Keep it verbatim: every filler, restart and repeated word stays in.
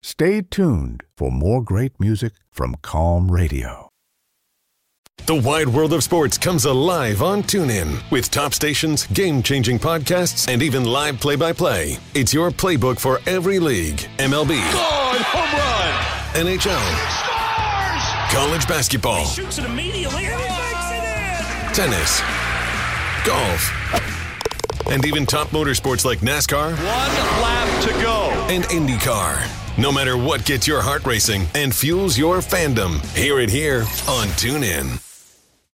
Stay tuned for more great music from Calm Radio. The wide world of sports comes alive on TuneIn with top stations, game-changing podcasts, and even live play-by-play. It's your playbook for every league. M L B. God, home run! N H L. Scores! College basketball. He shoots it immediately and he makes it in! Tennis. Golf. And even top motorsports like NASCAR. One lap to go. And IndyCar. No matter what gets your heart racing and fuels your fandom, hear it here on TuneIn.